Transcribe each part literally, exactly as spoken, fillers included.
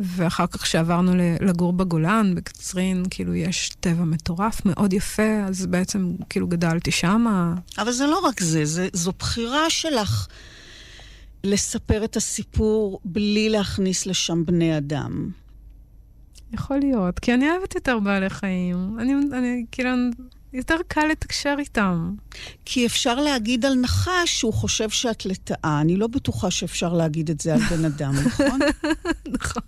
ואחר כך שעברנו לגור בגולן, בקצרין, כאילו יש טבע מטורף, מאוד יפה, אז בעצם כאילו גדלתי שמה. אבל זה לא רק זה, זה זו בחירה שלך לספר את הסיפור בלי להכניס לשם בני אדם. יכול להיות, כי אני אוהבת יותר בעלי חיים. אני, אני כאילו, יותר קל לתקשר איתם. כי אפשר להגיד על נחש שהוא חושב שאת לטעה. אני לא בטוחה שאפשר להגיד את זה על בן אדם, נכון? נכון.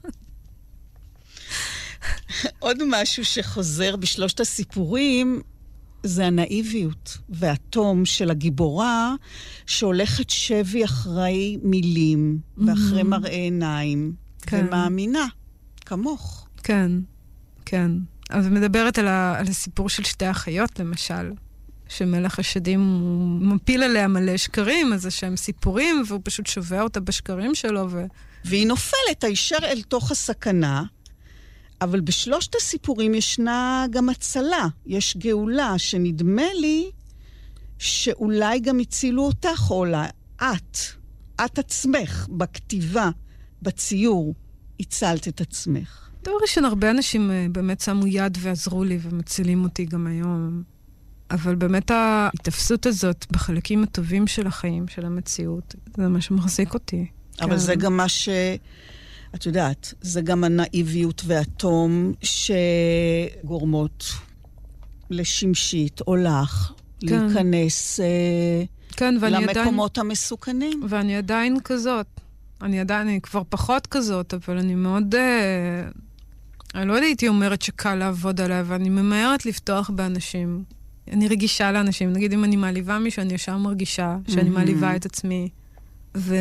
עוד משהו שחוזר בשלושת הסיפורים, זה הנאיביות והתום של הגיבורה, שהולכת שבי אחרי מילים, ואחרי מראה עיניים, כן. ומאמינה, כמוך. כן, כן. אז מדברת על, ה, על הסיפור של שתי אחיות, למשל, שמלך השדים הוא מפיל עליה מלא שקרים, אז שהם סיפורים, והוא פשוט שובע אותה בשקרים שלו. ו... והיא נופלת הישר אל תוך הסכנה, אבל בשלושת הסיפורים ישנה גם הצלה, יש גאולה, שנדמה לי שאולי גם הצילו אותך, אולה, את, את עצמך, בכתיבה, בציור, הצלת את עצמך. דבר ראשון, הרבה אנשים באמת שמו יד ועזרו לי ומצילים אותי גם היום. אבל באמת ההתאפסות הזאת בחלקים הטובים של החיים, של המציאות, זה מה שמחזיק אותי. אבל כן. זה גם מה ש... את יודעת, זה גם הנאיביות והתום שגורמות לשמשית או לך כן. להיכנס כן, למקומות עדיין... המסוכנים. ואני עדיין כזאת. אני עדיין, אני כבר פחות כזאת, אבל אני מאוד... אני לא יודעת, הייתי אומרת שקל לעבוד עליה, ואני ממהרת לפתוח באנשים. אני רגישה לאנשים. נגיד, אם אני מעליבה מישהו, אני ישר מרגישה שאני מעליבה את עצמי. ו...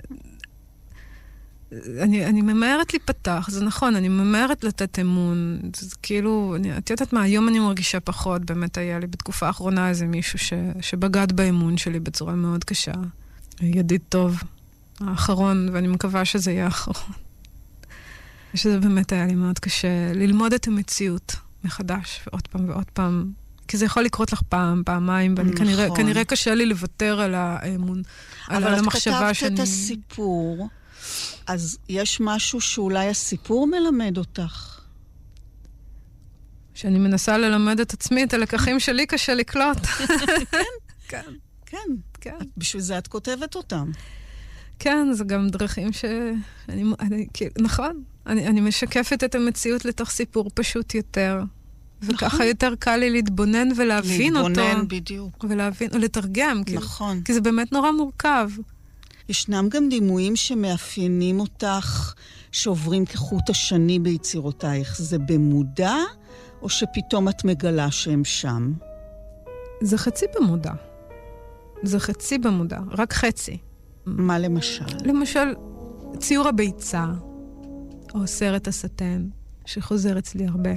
אני, אני ממהרת להיפתח, זה נכון, אני ממהרת לתת אמון. זה כאילו, אני, את יודעת מה, היום אני מרגישה פחות. באמת היה לי בתקופה האחרונה איזה מישהו ש, שבגד באמון שלי בצורה מאוד קשה. ידיד טוב. האחרון, ואני מקווה שזה יהיה האחרון. שזה באמת היה לי מאוד קשה ללמוד את המציאות מחדש, ועוד פעם ועוד פעם, כי זה יכול לקרות לך פעם, פעמיים, ואני נכון. כנראה, כנראה קשה לי לוותר על האמון, על המחשבה שאני... אבל את כתבת את הסיפור, אז יש משהו שאולי הסיפור מלמד אותך. שאני מנסה ללמד את עצמי, את הלקחים שלי קשה לקלוט. כן, כן, כן, כן. בשביל זה את כותבת אותם. כן, זה גם דרכים ש... אני, אני, נכון, אני, אני משקפת את המציאות לתוך סיפור פשוט יותר. נכון. וככה יותר קל לי להתבונן ולהבין להתבונן אותו. להתבונן בדיוק. ולהבין, או לתרגם. נכון. כי, כי זה באמת נורא מורכב. ישנם גם דימויים שמאפיינים אותך, שעוברים כחוט השני ביצירותייך. זה במודע, או שפתאום את מגלה שהם שם? זה חצי במודע. זה חצי במודע, רק חצי. מה למשל? למשל, ציור הביצה, או סרט הסטן, שחוזר אצלי הרבה.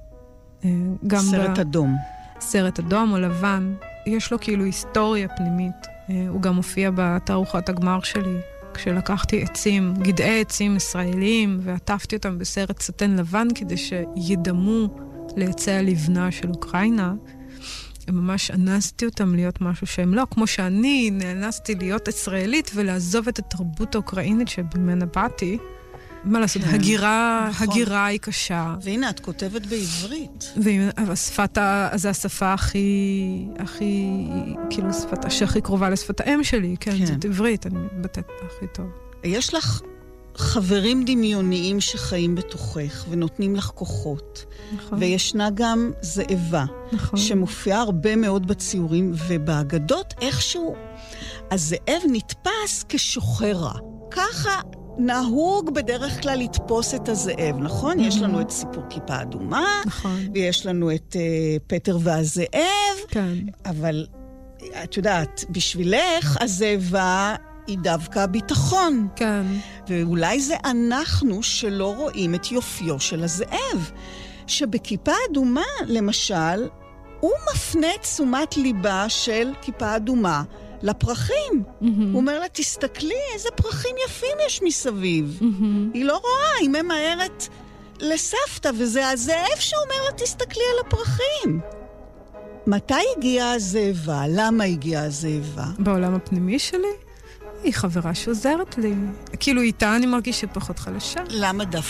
גם סרט ב... אדום. סרט אדום או לבן. יש לו כאילו היסטוריה פנימית. הוא גם מופיע בתערוכת הגמר שלי, כשלקחתי עצים, גדעי עצים ישראליים, ועטפתי אותם בסרט סטן לבן, כדי שידמו לעצי הלבנה של אוקראינה. ממש אנסתי אותם להיות משהו שהם לא, כמו שאני נאנסתי להיות ישראלית ולעזוב את התרבות האוקראינית שבמנה באתי. מה לעשות? כן, הגירה, נכון. הגירה היא קשה. והנה, את כותבת בעברית. והשפת, אז השפה הכי, הכי, כאילו שפת, שהכי קרובה לשפת האם שלי, כן, כן. זאת עברית, אני מתבטאת הכי טוב. יש לך חברים דמיוניים שחיים בתוכך ונותנים לך כוחות. נכון. וישנה גם זאבה, נכון. שמופיעה הרבה מאוד בציורים ובאגדות איכשהו. הזאב נתפס כשוחרה. ככה נהוג בדרך כלל לתפוס את הזאב, נכון? Mm-hmm. יש לנו את סיפור כיפה אדומה, נכון. ויש לנו את uh, פטר והזאב, כן. אבל את יודעת, בשבילך הזאבה היא דווקא הביטחון. כן. ואולי זה אנחנו שלא רואים את יופיו של הזאב. שבכיפה אדומה, למשל, הוא מפנה תשומת ליבה של כיפה אדומה לפרחים. Mm-hmm. הוא אומר לה, תסתכלי, איזה פרחים יפים יש מסביב. Mm-hmm. היא לא רואה, היא ממהרת לסבתא, וזה הזאב שאומר לה, תסתכלי על הפרחים. מתי הגיעה הזאבה? למה הגיעה הזאבה? בעולם הפנימי שלי? היא חברה שעוזרת לי. כאילו איתה אני מרגישה פחות חלשה. למה דווקא